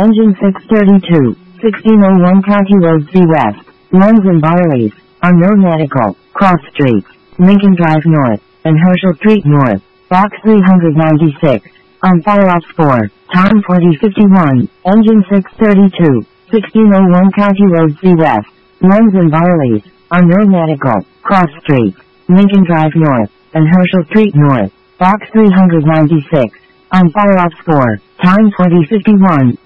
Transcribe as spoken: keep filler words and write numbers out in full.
Engine six thirty-two, sixteen oh one County Road C West, Lunds and Barleys, on Road Medical, Cross Street, Lincoln Drive North, and Herschel Street North, Box three ninety-six, on Fire Ops four, time forty fifty-one, Engine six thirty-two, sixteen oh one County Road C West, Lunds and Barleys, on Road Medical, Cross Street, Lincoln Drive North, and Herschel Street North, Box three ninety-six, on Fire Ops four, time forty fifty-one.